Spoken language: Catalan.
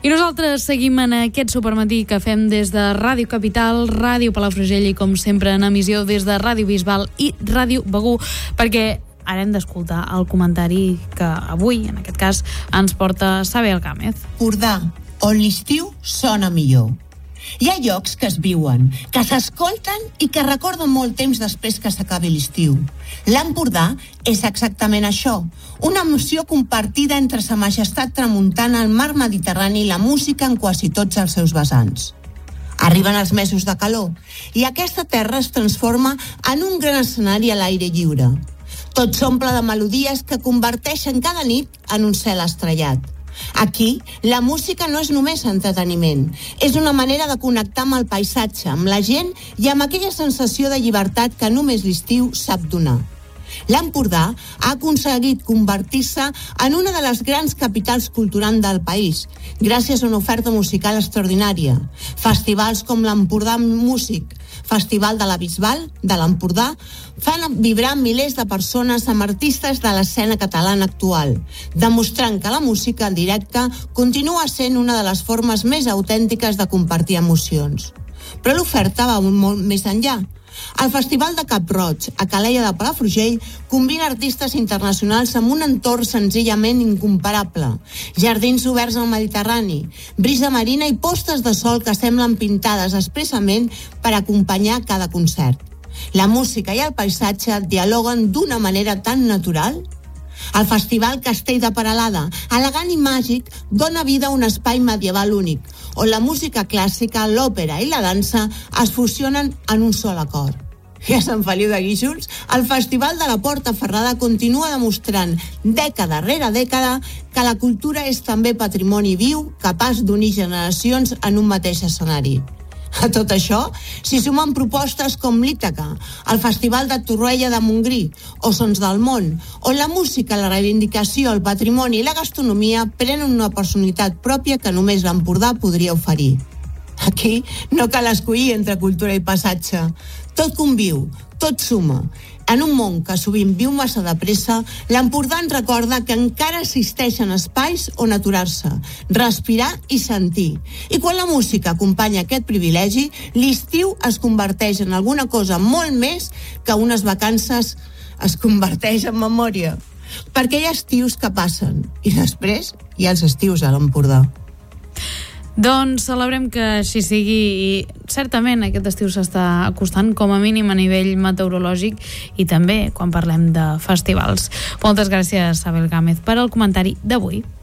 I nosaltres seguim en aquest supermatí que fem des de Ràdio Capital, Ràdio Palafrugell i, com sempre, en emissió des de Ràdio Bisbal i Ràdio Begur, perquè ara hem d'escoltar el comentari que avui, en aquest cas, ens porta Sabel Gámez. Empordà, on l'estiu sona millor. Hi ha llocs que es viuen, que s'escolten i que recorden molt temps després que s'acabi l'estiu. L'Empordà és exactament això, una emoció compartida entre Sa Majestat Tramuntana, el mar Mediterrani i la música en quasi tots els seus vessants. Arriben els mesos de calor i aquesta terra es transforma en un gran escenari a l'aire lliure. Tot s'omple de melodies que converteixen cada nit en un cel estrellat. Aquí, la música no és només entreteniment, és una manera de connectar amb el paisatge, amb la gent i amb aquella sensació de llibertat que només l'estiu sap donar. L'Empordà ha aconseguit convertir-se en una de les grans capitals culturals del país, gràcies a una oferta musical extraordinària. Festivals com l'Empordà Músic, Festival de la Bisbal, de l'Empordà, fan vibrar milers de persones amb artistes de l'escena catalana actual, demostrant que la música en directe continua sent una de les formes més autèntiques de compartir emocions. Però l'oferta va molt més enllà. El Festival de Cap-roig, a Calella de Palafrugell, combina artistes internacionals amb un entorn senzillament incomparable. Jardins oberts al Mediterrani, brisa marina i postes de sol que semblen pintades expressament per acompanyar cada concert. La música i el paisatge dialoguen d'una manera tan natural. El Festival Castell de Peralada, elegant i màgic, dona vida a un espai medieval únic, on la música clàssica, l'òpera i la dansa es fusionen en un sol acord. I a Sant Feliu de Guíxols, el Festival de la Porta Ferrada continua demostrant, dècada rere dècada, que la cultura és també patrimoni viu, capaç d'unir generacions en un mateix escenari. A tot això s'hi sumen propostes com l'Ítaca, el Festival de Torroella de Montgrí o Sons del Món, on la música, la reivindicació, el patrimoni i la gastronomia prenen una personalitat pròpia que només l'Empordà podria oferir. Aquí no cal escollir entre cultura i passatge. Tot conviu, tot suma. En un món que sovint viu massa de pressa, l'Empordà ens recorda que encara existeixen espais on aturar-se, respirar i sentir. I quan la música acompanya aquest privilegi, l'estiu es converteix en alguna cosa molt més que unes vacances es converteix en memòria. Perquè hi ha estius que passen i després hi ha els estius a l'Empordà. Doncs celebrem que així sigui i certament aquest estiu s'està acostant com a mínim a nivell meteorològic i també quan parlem de festivals. Moltes gràcies, Sabel Gámez, per al comentari d'avui.